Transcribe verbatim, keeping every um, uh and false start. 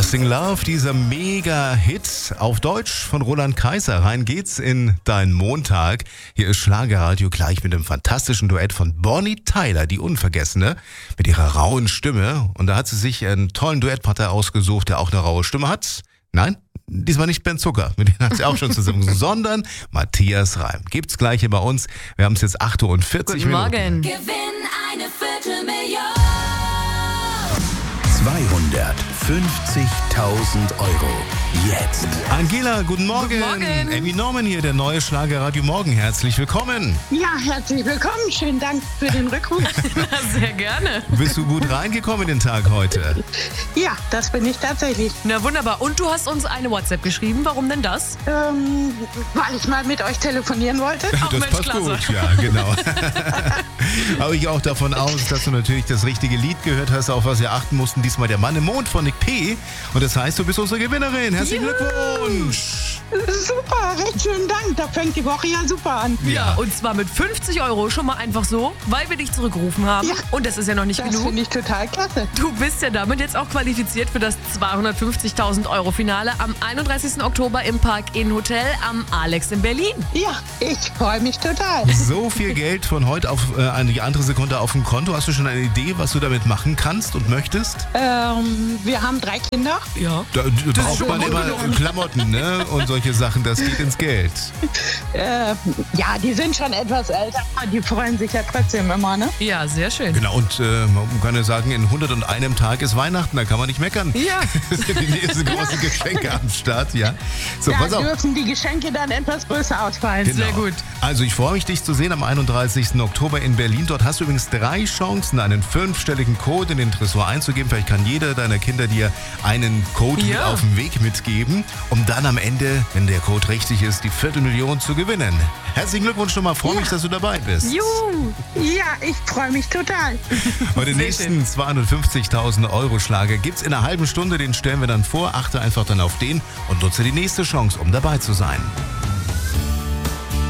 Everlasting Love, dieser Mega-Hit auf Deutsch von Roland Kaiser. Rein geht's in deinen Montag. Hier ist Schlagerradio gleich mit einem fantastischen Duett von Bonnie Tyler, die Unvergessene, mit ihrer rauen Stimme. Und da hat sie sich einen tollen Duettpartner ausgesucht, der auch eine raue Stimme hat. Nein, diesmal nicht Ben Zucker, mit dem hat sie auch schon zusammen, sondern Matthias Reim. Gibt's gleich hier bei uns. Wir haben es jetzt acht Uhr und vierzig Guten Minuten. Morgen. Gewinn eine Viertelmillion. zweihundertfünfzigtausend Euro. Jetzt. Angela, guten Morgen. Guten Morgen. Amy Norman hier, der neue Schlagerradio Morgen. Herzlich willkommen. Ja, herzlich willkommen. Schönen Dank für den Rückruf. Sehr gerne. Bist du gut reingekommen in den Tag heute? Ja, das bin ich tatsächlich. Na wunderbar. Und du hast uns eine WhatsApp geschrieben. Warum denn das? Ähm, weil ich mal mit euch telefonieren wollte. Ach, das Mensch, passt klasse. gut, ja, genau. Habe ich auch davon aus, dass du natürlich das richtige Lied gehört hast, auf was wir achten mussten. Diesmal der Mann im Mond von Nick P. Und das heißt, du bist unsere Gewinnerin. Herzlichen Juhu. Glückwunsch. Super, recht schönen Dank. Da fängt die Woche ja super an. Ja, und zwar mit fünfzig Euro schon mal einfach so, weil wir dich zurückgerufen haben. Ja. Und das ist ja noch nicht Das genug. finde ich total klasse. Du bist ja damit jetzt auch qualifiziert für das zweihundertfünfzigtausend Euro Finale am einunddreißigsten Oktober im Park Inn Hotel am Alex in Berlin. Ja, ich freue mich total. So viel Geld von heute auf äh, eine andere Sekunde auf dem Konto. Hast du schon eine Idee, was du damit machen kannst und möchtest? Ähm, wir haben drei Kinder. Ja. Da, da braucht schon man gut immer gelungen. Klamotten, ne? Und solche Sachen, das geht ins Geld. Äh, ja, die sind schon etwas älter. aber Die freuen sich ja trotzdem immer, ne? Ja, sehr schön. Genau, und äh, man kann ja sagen, in hunderteinem Tag ist Weihnachten, da kann man nicht meckern. Ja. Das sind die nächsten großen Geschenke am Start, ja. So, Da pass auf. dürfen die Geschenke dann etwas größer ausfallen. Genau. Sehr gut. Also ich freue mich, dich zu sehen am einunddreißigsten Oktober in Berlin. Dort hast du übrigens drei Chancen, einen fünfstelligen Code in den Tresor einzugeben. Vielleicht kann jeder deiner Kinder dir einen Code mit Ja. auf den Weg mitgeben, um dann am Ende, wenn der Code richtig ist, die Viertelmillion zu gewinnen. Herzlichen Glückwunsch nochmal, freue mich, dass du dabei bist. Juhu. Ja, ich freue mich total. Und den Sehr nächsten zweihundertfünfzigtausend Euro Schlager gibt's in einer halben Stunde, den stellen wir dann vor. Achte einfach dann auf den und nutze die nächste Chance, um dabei zu sein.